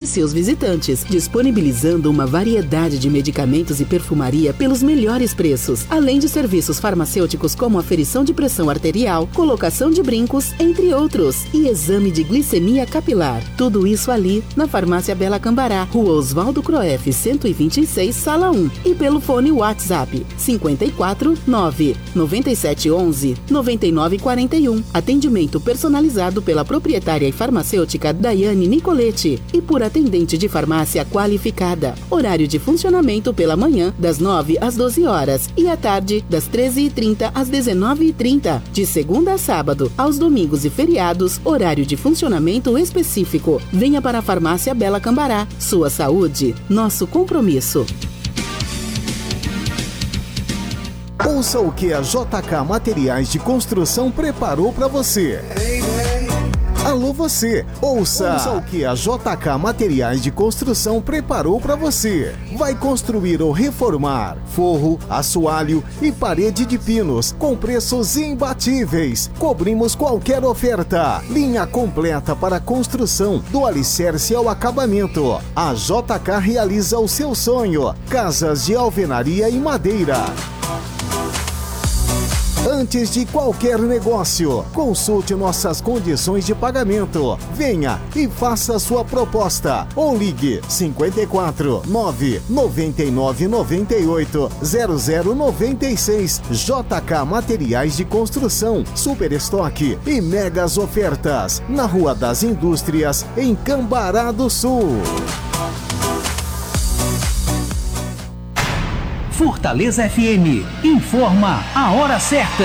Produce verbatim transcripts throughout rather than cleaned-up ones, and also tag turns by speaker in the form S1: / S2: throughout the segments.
S1: seus visitantes, disponibilizando uma variedade de medicamentos e perfumaria pelos melhores preços, além de serviços farmacêuticos como aferição de pressão arterial, colocação de brincos, entre outros, e exame de glicemia capilar. Tudo isso ali na Farmácia Bela Cambará, Rua Oswaldo Croef, cento e vinte e seis, Sala um, e pelo fone WhatsApp cinquenta e quatro, nove, noventa e sete, onze, noventa e nove, quarenta e um. Atendimento personalizado pela proprietária e farmacêutica Daiane Nicoletti e por atendente de farmácia qualificada. Horário de funcionamento pela manhã, das nove às doze horas, e à tarde, das treze e trinta às dezenove e trinta. De segunda a sábado, aos domingos e feriados, horário de funcionamento específico. Venha para a Farmácia Bela Cambará. Sua saúde, nosso compromisso.
S2: Ouça o que a J K Materiais de Construção preparou para você. Alô você, ouça. ouça o que a J K Materiais de Construção preparou para você. Vai construir ou reformar forro, assoalho e parede de pinos com preços imbatíveis. Cobrimos qualquer oferta. Linha completa para a construção, do alicerce ao acabamento. A J K realiza o seu sonho. Casas de alvenaria e madeira. Antes de qualquer negócio, consulte nossas condições de pagamento. Venha e faça sua proposta. Ou ligue cinquenta e quatro, nove, noventa e nove, noventa e oito, zero zero noventa e seis. J K Materiais de Construção, super estoque e megas ofertas. Na Rua das Indústrias, em Cambará do Sul.
S3: Fortaleza F M informa a hora certa.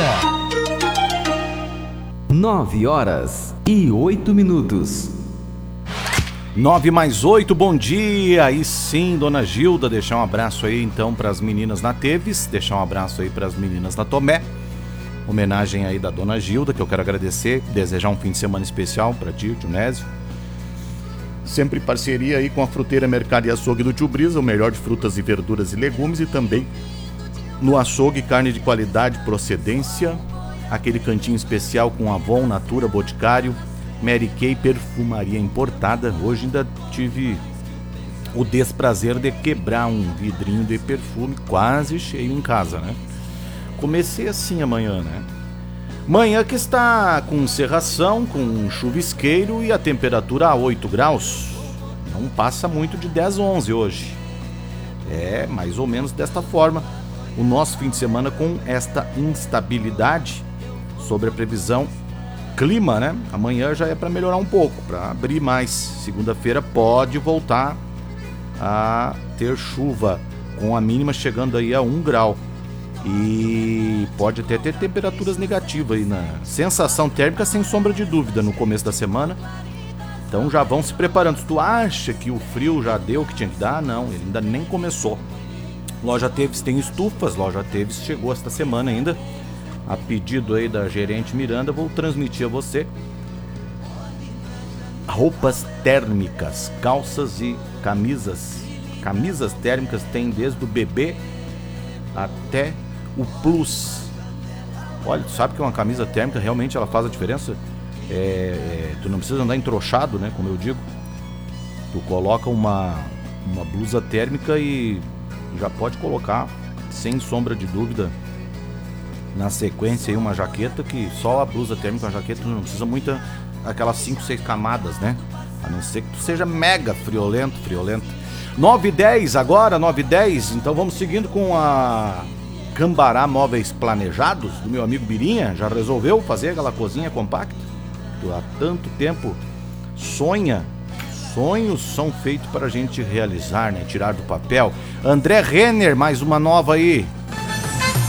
S3: Nove horas e oito minutos.
S4: Nove mais oito, bom dia. Aí sim, dona Gilda, deixar um abraço aí então para as meninas na Teves, deixar um abraço aí para as meninas na Tomé. Homenagem aí da dona Gilda, que eu quero agradecer, desejar um fim de semana especial para ti, o tio Nésio. Sempre em parceria aí com a Fruteira Mercado e Açougue do Tio Brisa, o melhor de frutas e verduras e legumes, e também no açougue, carne de qualidade, procedência, aquele cantinho especial com Avon, Natura, Boticário, Mary Kay, perfumaria importada. Hoje ainda tive o desprazer de quebrar um vidrinho de perfume quase cheio em casa, né? Comecei assim amanhã, né? Manhã que está com cerração, com chuvisqueiro e a temperatura a oito graus. Não passa muito de dez, onze hoje. É mais ou menos desta forma o nosso fim de semana, com esta instabilidade sobre a previsão clima, né? Amanhã já é para melhorar um pouco, para abrir mais. Segunda-feira pode voltar a ter chuva, com a mínima chegando aí a um grau. E pode até ter temperaturas negativas aí na sensação térmica, sem sombra de dúvida, no começo da semana. Então já vão se preparando. Se tu acha que o frio já deu o que tinha que dar, não, ele ainda nem começou. Loja Teves tem estufas, Loja Teves chegou esta semana ainda. A pedido aí da gerente Miranda, vou transmitir a você roupas térmicas, calças e camisas. Camisas térmicas tem desde o bebê até o plus. Olha, tu sabe que uma camisa térmica realmente ela faz a diferença? É, é, tu não precisa andar entrochado, né? Como eu digo. Tu coloca uma, uma blusa térmica e já pode colocar, sem sombra de dúvida, na sequência aí uma jaqueta, que só a blusa térmica, a jaqueta, tu não precisa muita, aquelas cinco, seis camadas, né? A não ser que tu seja mega friolento, friolento. nove e dez agora, nove e dez. Então vamos seguindo com a Cambará Móveis Planejados, do meu amigo Birinha. Já resolveu fazer aquela cozinha compacta? Tu há tanto tempo sonha. Sonhos são feitos para a gente realizar, né? Tirar do papel. André Renner, mais uma nova aí.